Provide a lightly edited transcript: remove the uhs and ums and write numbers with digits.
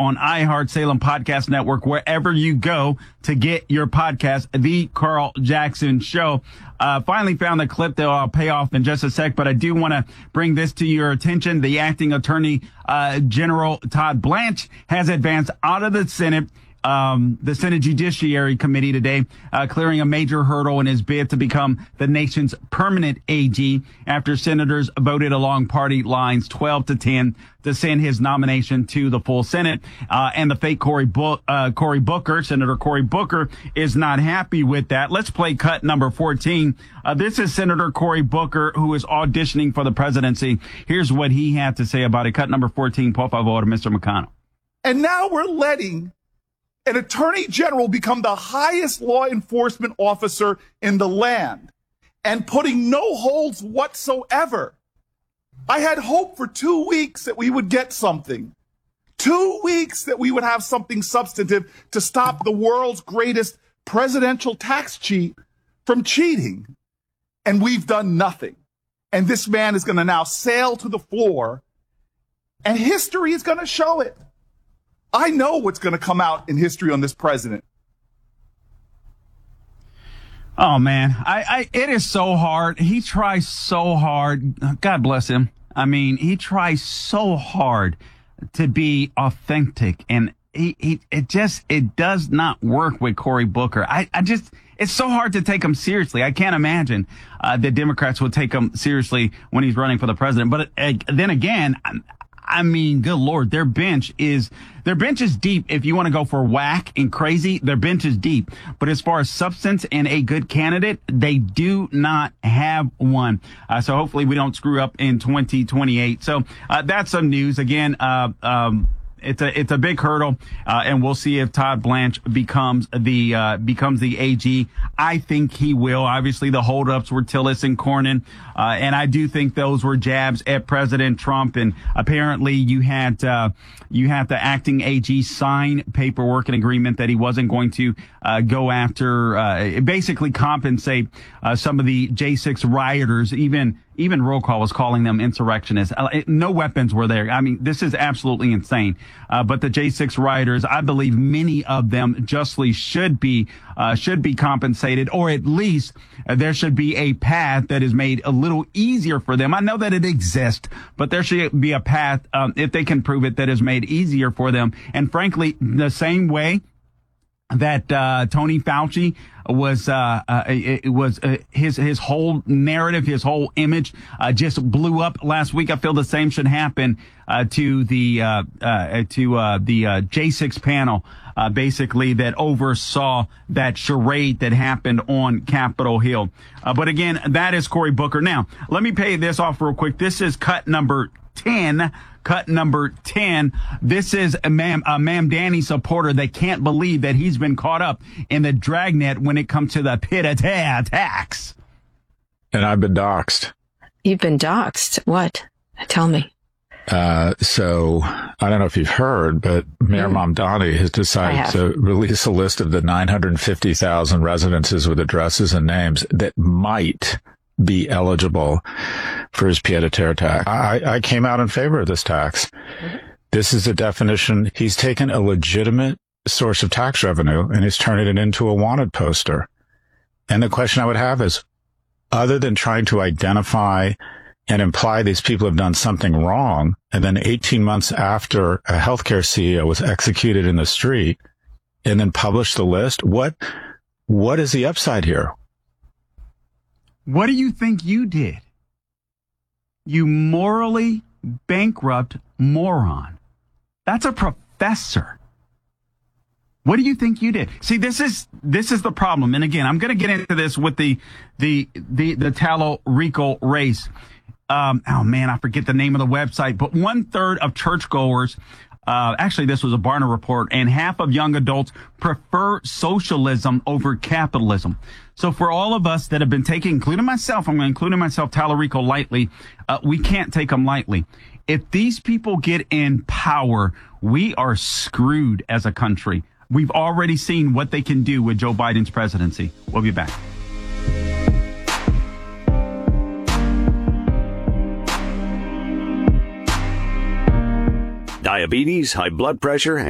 on iHeart, Salem Podcast Network, wherever you go to get your podcast, The Carl Jackson Show. Finally found the clip that I'll pay off in just a sec, but I do want to bring this to your attention. The acting attorney general, Todd Blanche, has advanced out of the Senate Judiciary Committee today, clearing a major hurdle in his bid to become the nation's permanent AG after senators voted along party lines 12-10 to send his nomination to the full Senate. And the fake Senator Cory Booker is not happy with that. Let's play cut number 14. This is Senator Cory Booker, who is auditioning for the presidency. Here's what he had to say about it. Cut number 14, por favor, Mr. McConnell. And now we're letting an attorney general become the highest law enforcement officer in the land and putting no holds whatsoever. I had hope for 2 weeks that we would get something. 2 weeks that we would have something substantive to stop the world's greatest presidential tax cheat from cheating. And we've done nothing. And this man is going to now sail to the floor, and history is going to show it. I know what's going to come out in history on this president. Oh, man, it is so hard. He tries so hard. God bless him. I mean, he tries so hard to be authentic, and it does not work with Cory Booker. It's so hard to take him seriously. I can't imagine that Democrats would take him seriously when he's running for the president. But then again, I mean, good Lord, their bench is deep. If you want to go for whack and crazy, their bench is deep. But as far as substance and a good candidate, they do not have one. So hopefully we don't screw up in 2028. So that's some news. Again, it's a big hurdle, and we'll see if Todd Blanche becomes the AG. I think he will. Obviously, the holdups were Tillis and Cornyn, and I do think those were jabs at President Trump. And apparently, you had the acting AG sign paperwork and agreement that he wasn't going to go after, basically compensate some of the J6 rioters. Even roll call was calling them insurrectionists. No weapons were there. I mean, this is absolutely insane. But the J6 rioters, I believe many of them justly should be compensated, or at least there should be a path that is made a little easier for them. I know that it exists, but there should be a path, if they can prove it, that is made easier for them. And frankly, the same way that Tony Fauci was his whole narrative, his whole image just blew up last week. I feel the same should happen to the J6 panel, basically, that oversaw that charade that happened on Capitol Hill. But again, that is Cory Booker. Now, let me pay this off real quick. This is cut number 10. Cut number 10. This is a Ma'am Danny supporter that can't believe that he's been caught up in the dragnet when it comes to the pit attacks. And I've been doxxed. You've been doxxed? What? Tell me. So I don't know if you've heard, but Mayor Mamdani has decided to release a list of the 950,000 residences with addresses and names that might be eligible for his pied-à-terre tax. I came out in favor of this tax. This is the definition. He's taken a legitimate source of tax revenue and he's turning it into a wanted poster. And the question I would have is, other than trying to identify and imply these people have done something wrong, and then 18 months after a healthcare CEO was executed in the street and then publish the list, what is the upside here? What do you think you did? You morally bankrupt moron. That's a professor. What do you think you did? See, this is the problem. And again, I'm going to get into this with the Talarico race. Oh man, I forget the name of the website, but 1/3 of churchgoers, actually this was a Barna report, and half of young adults prefer socialism over capitalism. So for all of us that have been taking, including myself, Talarico lightly, we can't take them lightly. If these people get in power, we are screwed as a country. We've already seen what they can do with Joe Biden's presidency. We'll be back. Diabetes, high blood pressure,